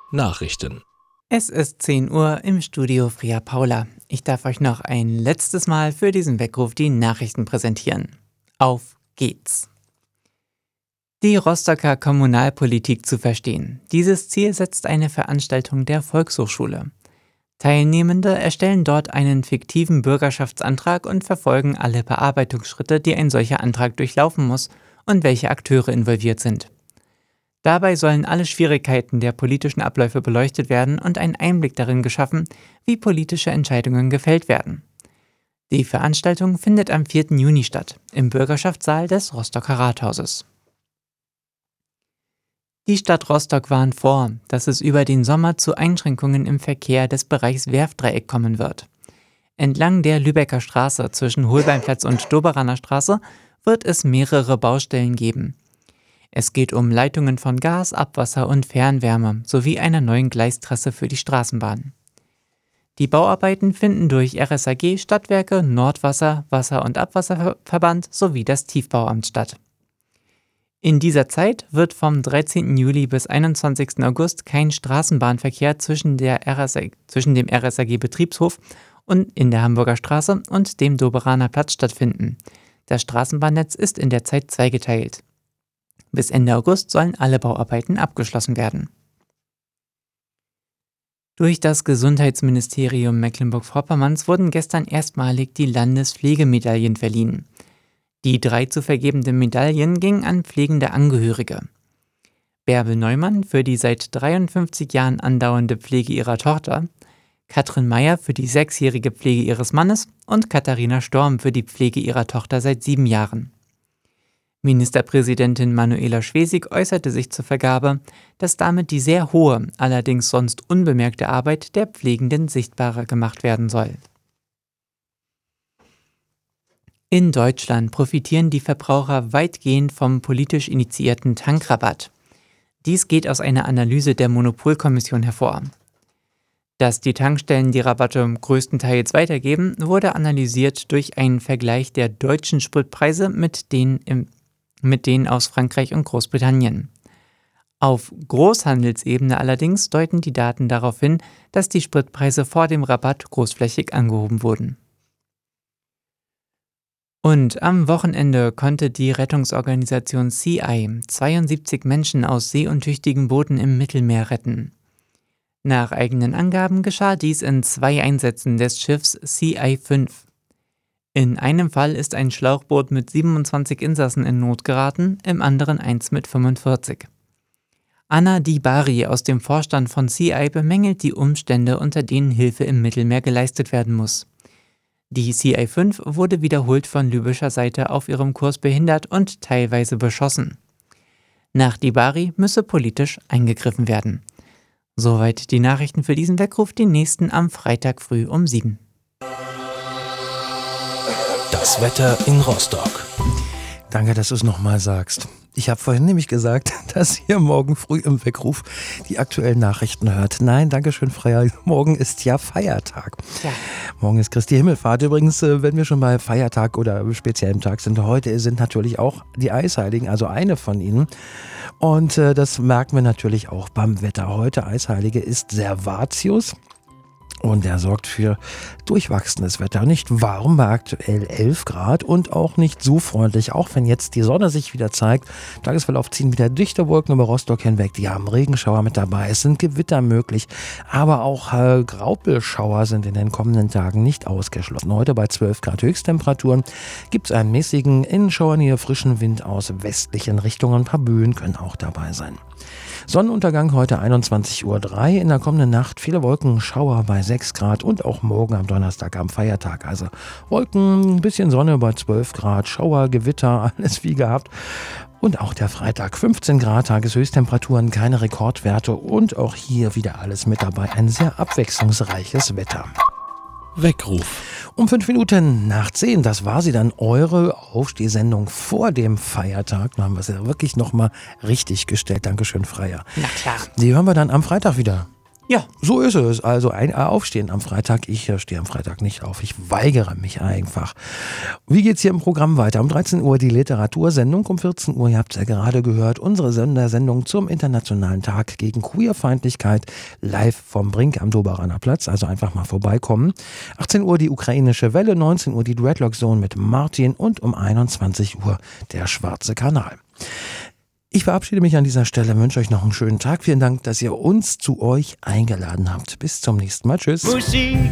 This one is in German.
Nachrichten. Es ist 10 Uhr im Studio Fria Paula. Ich darf euch noch ein letztes Mal für diesen Weckruf die Nachrichten präsentieren. Auf geht's! Die Rostocker Kommunalpolitik zu verstehen. Dieses Ziel setzt eine Veranstaltung der Volkshochschule. Teilnehmende erstellen dort einen fiktiven Bürgerschaftsantrag und verfolgen alle Bearbeitungsschritte, die ein solcher Antrag durchlaufen muss und welche Akteure involviert sind. Dabei sollen alle Schwierigkeiten der politischen Abläufe beleuchtet werden und ein Einblick darin geschaffen, wie politische Entscheidungen gefällt werden. Die Veranstaltung findet am 4. Juni statt, im Bürgerschaftssaal des Rostocker Rathauses. Die Stadt Rostock warnt vor, dass es über den Sommer zu Einschränkungen im Verkehr des Bereichs Werftdreieck kommen wird. Entlang der Lübecker Straße zwischen Holbeinplatz und Doberaner Straße wird es mehrere Baustellen geben. Es geht um Leitungen von Gas, Abwasser und Fernwärme sowie einer neuen Gleistrasse für die Straßenbahn. Die Bauarbeiten finden durch RSAG, Stadtwerke, Nordwasser, Wasser- und Abwasserverband sowie das Tiefbauamt statt. In dieser Zeit wird vom 13. Juli bis 21. August kein Straßenbahnverkehr zwischen dem RSAG-Betriebshof und in der Hamburger Straße und dem Doberaner Platz stattfinden. Das Straßenbahnnetz ist in der Zeit zweigeteilt. Bis Ende August sollen alle Bauarbeiten abgeschlossen werden. Durch das Gesundheitsministerium Mecklenburg-Vorpommerns wurden gestern erstmalig die Landespflegemedaillen verliehen. Die 3 zu vergebenden Medaillen gingen an pflegende Angehörige. Bärbel Neumann für die seit 53 Jahren andauernde Pflege ihrer Tochter, Katrin Meyer für die 6-jährige Pflege ihres Mannes und Katharina Storm für die Pflege ihrer Tochter seit 7 Jahren. Ministerpräsidentin Manuela Schwesig äußerte sich zur Vergabe, dass damit die sehr hohe, allerdings sonst unbemerkte Arbeit der Pflegenden sichtbarer gemacht werden soll. In Deutschland profitieren die Verbraucher weitgehend vom politisch initiierten Tankrabatt. Dies geht aus einer Analyse der Monopolkommission hervor. Dass die Tankstellen die Rabatte größtenteils weitergeben, wurde analysiert durch einen Vergleich der deutschen Spritpreise mit denen aus Frankreich und Großbritannien. Auf Großhandelsebene allerdings deuten die Daten darauf hin, dass die Spritpreise vor dem Rabatt großflächig angehoben wurden. Und am Wochenende konnte die Rettungsorganisation CI 72 Menschen aus seeuntüchtigen Booten im Mittelmeer retten. Nach eigenen Angaben geschah dies in 2 Einsätzen des Schiffs CI-5. In einem Fall ist ein Schlauchboot mit 27 Insassen in Not geraten, im anderen eins mit 45. Anna Di Bari aus dem Vorstand von CI bemängelt die Umstände, unter denen Hilfe im Mittelmeer geleistet werden muss. Die CI-5 wurde wiederholt von libyscher Seite auf ihrem Kurs behindert und teilweise beschossen. Nach Di Bari müsse politisch eingegriffen werden. Soweit die Nachrichten für diesen Weckruf, die nächsten am Freitag früh um 7. Das Wetter in Rostock. Danke, dass du es nochmal sagst. Ich habe vorhin nämlich gesagt, dass ihr morgen früh im Weckruf die aktuellen Nachrichten hört. Nein, danke schön, Freya. Morgen ist ja Feiertag. Ja. Morgen ist Christi Himmelfahrt. Übrigens, wenn wir schon bei Feiertag oder speziellem Tag sind, heute sind natürlich auch die Eisheiligen, also eine von ihnen. Und das merken wir natürlich auch beim Wetter. Heute Eisheilige ist Servatius. Und er sorgt für durchwachsenes Wetter. Nicht warm bei aktuell 11 Grad und auch nicht so freundlich, auch wenn jetzt die Sonne sich wieder zeigt. Tagesverlauf ziehen wieder dichte Wolken über Rostock hinweg. Die haben Regenschauer mit dabei. Es sind Gewitter möglich, aber auch Graupelschauer sind in den kommenden Tagen nicht ausgeschlossen. Heute bei 12 Grad Höchsttemperaturen gibt es einen mäßigen, in Schauernähe frischen Wind aus westlichen Richtungen. Ein paar Böen können auch dabei sein. Sonnenuntergang heute 21:03 Uhr. In der kommenden Nacht viele Wolken, Schauer bei 6 Grad und auch morgen am Donnerstag am Feiertag. Also Wolken, ein bisschen Sonne bei 12 Grad, Schauer, Gewitter, alles wie gehabt. Und auch der Freitag 15 Grad, Tageshöchsttemperaturen, keine Rekordwerte und auch hier wieder alles mit dabei. Ein sehr abwechslungsreiches Wetter. Weckruf. Um 9:05, das war sie dann, eure Aufstehsendung vor dem Feiertag. Da haben wir es ja wirklich nochmal richtig gestellt. Dankeschön, Freya. Na klar. Die hören wir dann am Freitag wieder. Ja. So ist es. Also aufstehen am Freitag. Ich stehe am Freitag nicht auf. Ich weigere mich einfach. Wie geht's hier im Programm weiter? Um 13 Uhr die Literatursendung. Um 14 Uhr, ihr habt es ja gerade gehört, unsere Sondersendung zum Internationalen Tag gegen Queerfeindlichkeit live vom Brink am Doberaner Platz. Also einfach mal vorbeikommen. 18 Uhr die ukrainische Welle. 19 Uhr die Dreadlock Zone mit Martin. Und um 21 Uhr der Schwarze Kanal. Ich verabschiede mich an dieser Stelle, wünsche euch noch einen schönen Tag. Vielen Dank, dass ihr uns zu euch eingeladen habt. Bis zum nächsten Mal. Tschüss.